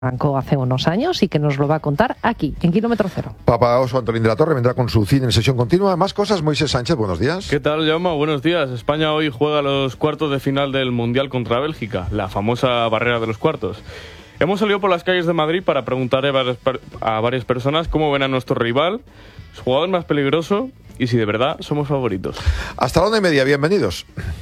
arrancó hace unos años y que nos lo va a contar aquí, en Kilómetro Cero. Papa Oso Antolín de la Torre vendrá con su cine en sesión continua. Más cosas, Moisés Sánchez, buenos días. ¿Qué tal, Jaume? Buenos días. España hoy juega los cuartos de final del Mundial contra Bélgica, la famosa barrera de los cuartos. Hemos salido por las calles de Madrid para preguntar a varias personas cómo ven a nuestro rival, su jugador más peligroso y si de verdad somos favoritos. Hasta la 1:30, bienvenidos.